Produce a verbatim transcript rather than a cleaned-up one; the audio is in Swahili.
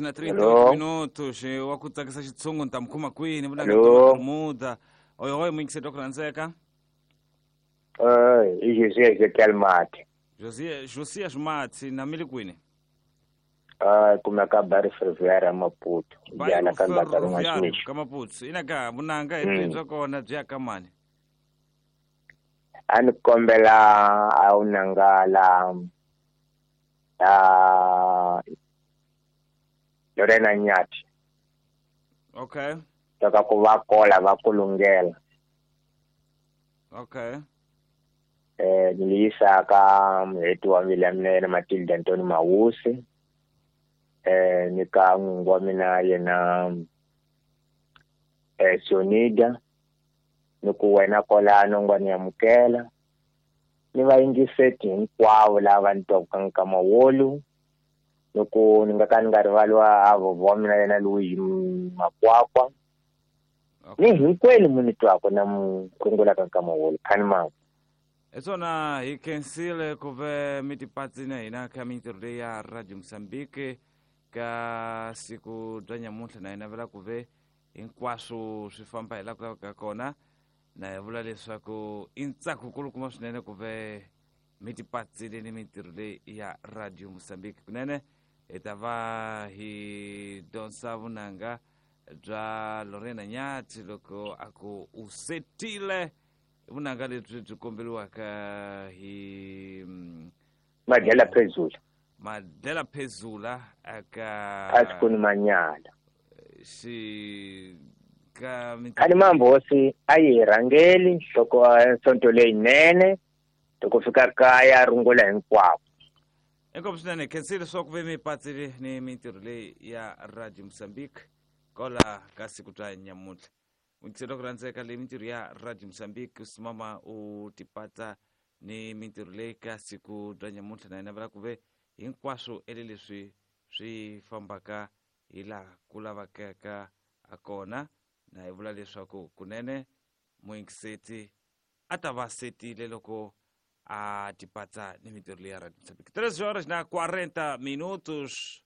na trinta e oito minutos. Wa ku tsakisa xitsongo nta mkhuma kwini vula nga toma Bermuda. Oi oi mwingi se dokla nzeka. Eh, i Josia Ezekiel Mati. Josia Josia Mati na mili kwini. Ah, kuma ka bari ferroviária Maputo. Jana kan bataro ngashini. Kama Maputo. Inaka munanga epitwa kona bya kamani. Ani kombela au nangala ah Lorena Nyati. Okay. Toka kuvakola vakulungela. Okay. Eh nilisaka mwetu wa William Matilda Antoni Mawusi. Eh nika ngwa mina yena eh Sonida nukuwena kola nongwani ya mukela ni vaingiseti hinkwavo lava ntoka kama wolu nuku ningakani ngarivalwa avo vomina yena Louis Makwakwa. Okay. Ni hinkweli muni twako na mkungula kama wolu kanima. Esona hikensile kuve mitipatine ina kamintirde ya Radio Msambike ka siku danya mutla na ina vela kuve inkwasu swifamba ila kula kona na vula leswaku intsaku kulu kuma swinene kuve mitipatine ni mitirde ya Radio Msambike kunene etava hi donsa vunanga dra Lorena Nyati loko aku usetile vunanga lethu tukombeliwa ka hi Madela Pezula. Madela Pezula aka asikuni manyala. Si ka kani mambo si ayirangeli soko sonto le nene tokufika kaya rungula hinkwako. Enko sinane kensile soko ve mipatili ni mintirle ya Radio Msambike kola kasi kutanya mutla. Mkisero kranzeka le mintiru ya Radio Msambike usimama utipata ni mintirle kasi kutanya mutla na inavela kuve hinkwaso elele swi swi fambaka ila kulava keka akona na ivula leswaku kunene muingiseti atava setile loko a tipata ni mintirle ya Radio Msambike. três horas na quarenta minutos.